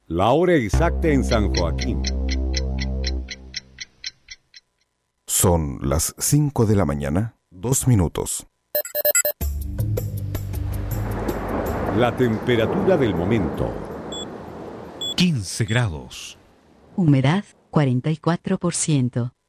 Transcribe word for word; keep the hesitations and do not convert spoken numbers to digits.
La hora exacta en San Joaquín. Son las cinco de la mañana, dos minutos. La temperatura del momento. quince grados. Humedad cuarenta y cuatro por ciento.